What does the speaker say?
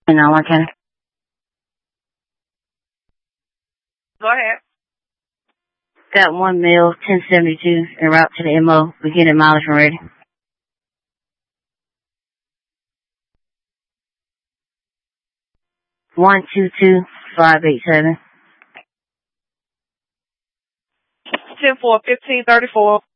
Now, one can. Go ahead. Got one male, 1072, en route to the MO, beginning mileage when ready. One two two 587. 10-4, 1534.